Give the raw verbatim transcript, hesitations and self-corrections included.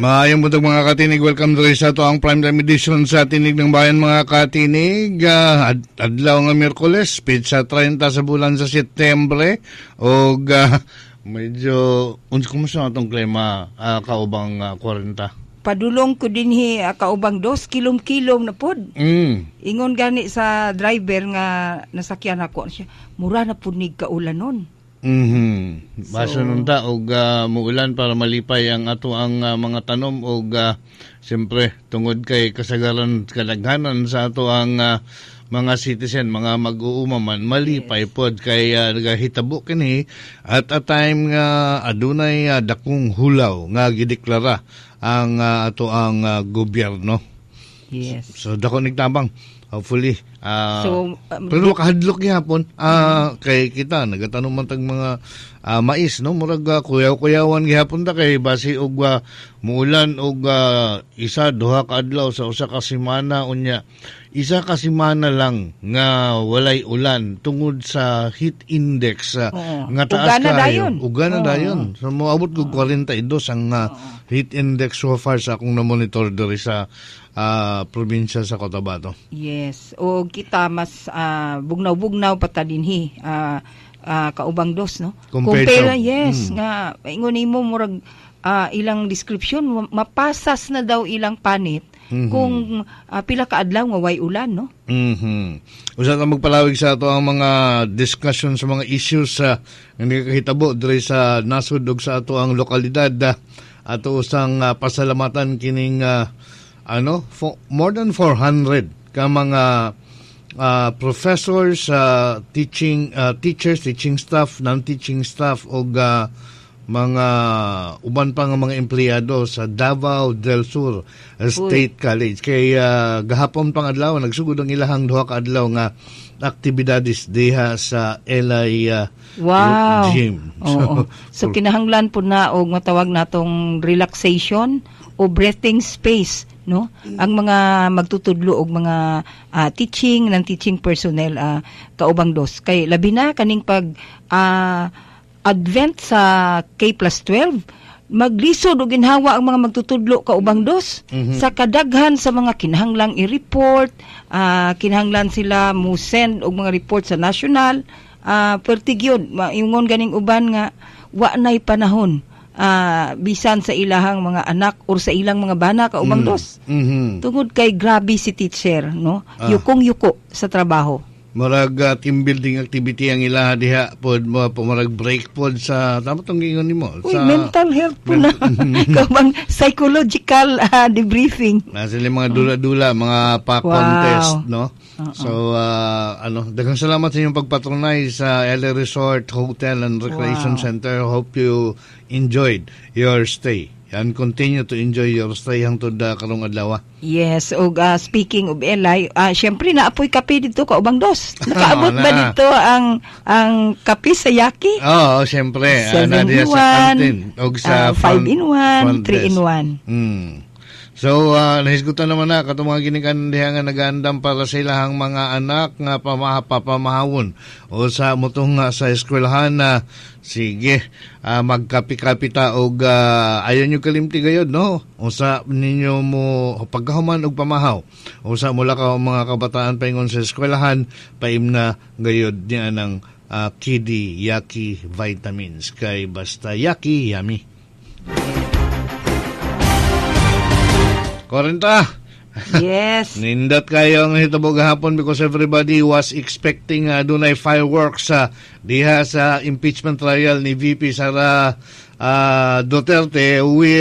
Maayong buntag mga katinig, welcome to sa ito ang primetime edition sa Tinig ng Bayan mga katinig. Uh, ad- adlaw nga Miyerkules, pizza thirty sa bulan sa Setyembre. O uh, medyo, unsa kumusta itong klima uh, kaubang uh, forty? Padulong ko din hi uh, kaubang dos kilom-kilom na pod. Mm. Ingon gani sa driver nga nasakyan ako siya, mura na pud nig kaulan nun. Mhm. Basta So, nun ta og uh, muulan para malipay ang ato ang uh, mga tanom og uh, siyempre tungod kay kasagaran kadaghanan sa ato ang uh, mga citizen, mga mag-uumaman, malipay yes. pod kay uh, nagahitabo kini at a time nga adunay uh, dakong hulaw nga gideklara ang uh, ato ang uh, gobyerno. Yes. So dako nigtabang. Hopefully. Uh, so, um, pero makahadlok gihapon. Uh, kay kita, nagatanong man tag mga uh, mais, no? Murag uh, kuyaw-kuyawan gihapon ta kay basi og uh, muulan og uh, isa, duha ka adlaw sa usa ka semana unya. Isa ka semana lang nga walay ulan tungod sa heat index uh, uh, nga taas ugana kayo. dayon. Ugana uh, dayon. So moabot og forty-two ang uh, heat index so far sa akong na-monitor diri sa uh, probinsya sa Cotabato. Yes. O kita mas uh, bugnaw-bugnaw pata dinhi uh, uh, kaubang dos, no? Compared Compare, to, yes, hmm. nga ingon nimo murag uh, ilang description mapasas na daw ilang panit. Mm-hmm. Kung uh, pila ka adlaw nga way ulan, no? Mhm. Usa ta magpalawig sa ato ang mga discussion sa mga issues sa uh, nga nakahitabo diri sa nasud ug sa ato ang lokalidad. Uh, ato usang uh, pasalamatan kining uh, ano, for, more than four hundred ka mga uh, professors, uh, teaching uh, teachers, teaching staff, non-teaching staff ug uh, mga uban pa nga mga empleyado sa Davao del Sur State Uy. College. Kay uh, gahapon pang adlaw nagsugod ang ilahang duha ka adlaw nga aktibidades diha sa L I uh, wow. Gym. So, so kinahanglan po na og matawag natong relaxation o breathing space, no? Ang mga magtutudlo og mga uh, teaching ng teaching personnel uh, kaubang dos kay labi na kaning pag uh, advent sa K plus twelve, maglisod o ginhawa ang mga magtutudlo kaubang dos mm-hmm. sa kadaghan sa mga kinahanglang i-report, uh, kinahanglan sila mo send og mga report sa national, uh, pertigyon, ingon ganing uban nga wa nay panahon uh, bisan sa ilahang mga anak or sa ilang mga bana kaubang mm-hmm. dos. Mm-hmm. Tungod kay grabe si teacher, no? Ah. Yukong-yuko sa trabaho. Murag uh, team building activity ang ilaha diha pod mo murag break pod sa tama tong gingon nimo sa mental health po na kabang psychological uh, debriefing na sila mga dula-dula mga pa wow. contest no uh-uh. so uh, ano daghang salamat sa inyong pagpatronize sa L A Resort Hotel and Recreation wow. Center. Hope you enjoyed your stay and continue to enjoy your stay hangtod uh, karong adlaw. Yes, og uh, speaking of L I, uh, syempre naapoy kape dito kaubang dos. Nakaabot ba dito ang ang kape sa Yaki? Oo, oh, syempre. seven in one, og sa five in one, three in one. Mm. So, uh, nahisgutan naman na katong mga ginikan diha nga nagaandam para sa ilahang mga anak nga pamaha, papamahawon o sa mutong nga sa eskwelahan na uh, sige, uh, magkapi-kapi ta og uh, ayaw nyo kalimti gayod, no? O sa ninyo mo pagkahuman og pamahaw. O sa mula ka mga kabataan paingon sa eskwelahan, paim na gayod niya ng uh, Kidi Yaki Vitamins. Kay basta Yaki, yummy. Korenta. Yes. Nindot kayo ang hitabo gahapon because everybody was expecting uh, dunay fireworks uh, diha sa impeachment trial ni V P Sara uh, Duterte with